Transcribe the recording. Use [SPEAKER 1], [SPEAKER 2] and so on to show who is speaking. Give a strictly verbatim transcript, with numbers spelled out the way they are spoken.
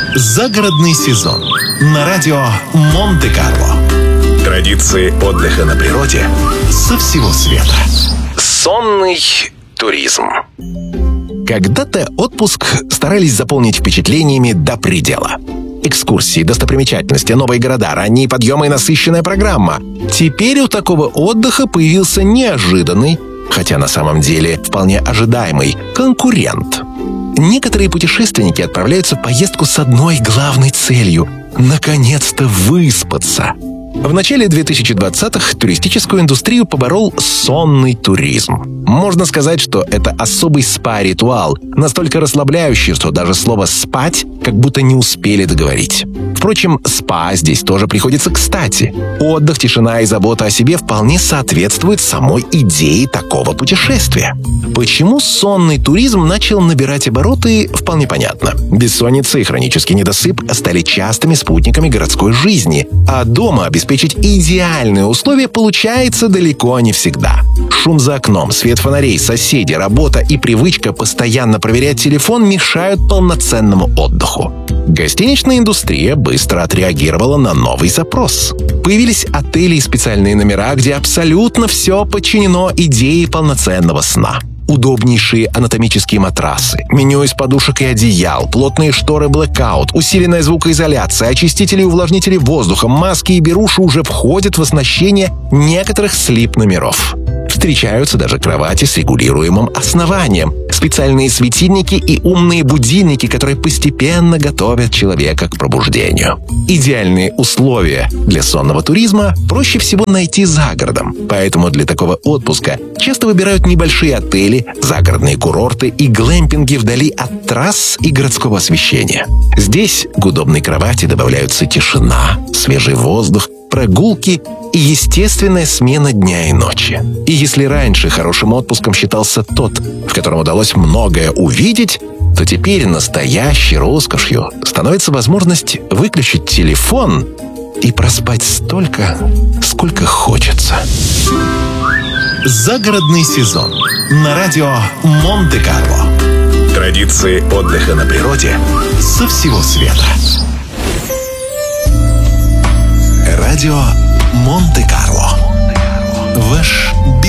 [SPEAKER 1] Загородный сезон на радио Монте-Карло. Традиции отдыха на природе со всего света. Сонный туризм. Когда-то отпуск старались заполнить впечатлениями до предела. Экскурсии, достопримечательности, новые города, ранние подъемы и насыщенная программа. Теперь у такого отдыха появился неожиданный, хотя на самом деле вполне ожидаемый, конкурент. Некоторые путешественники отправляются в поездку с одной главной целью – наконец-то выспаться. В начале две тысячи двадцатых туристическую индустрию поборол сонный туризм. Можно сказать, что это особый спа-ритуал, настолько расслабляющий, что даже слово «спать» как будто не успели договорить. Впрочем, спа здесь тоже приходится кстати. Отдых, тишина и забота о себе вполне соответствуют самой идее такого путешествия. Почему сонный туризм начал набирать обороты, вполне понятно. Бессонница и хронический недосып стали частыми спутниками городской жизни, а дома обеспечить идеальные условия получается далеко не всегда. Шум за окном, свет фонарей, соседи, работа и привычка постоянно проверять телефон мешают полноценному отдыху. Гостиничная индустрия быстро отреагировала на новый запрос. Появились отели и специальные номера, где абсолютно все подчинено идее полноценного сна. Удобнейшие анатомические матрасы, меню из подушек и одеял, плотные шторы blackout, усиленная звукоизоляция, очистители и увлажнители воздуха, маски и беруши уже входят в оснащение некоторых слип-номеров. Встречаются даже кровати с регулируемым основанием, специальные светильники и умные будильники, которые постепенно готовят человека к пробуждению. Идеальные условия для сонного туризма проще всего найти за городом, поэтому для такого отпуска часто выбирают небольшие отели, загородные курорты и глэмпинги вдали от трасс и городского освещения. Здесь к удобной кровати добавляются тишина, свежий воздух, прогулки и естественная смена дня и ночи. И если раньше хорошим отпуском считался тот, в котором удалось многое увидеть, то теперь настоящей роскошью становится возможность выключить телефон и проспать столько, сколько хочется. Загородный сезон на радио Монте-Карло. Традиции отдыха на природе со всего света. Радио Монте-Карло. Ваш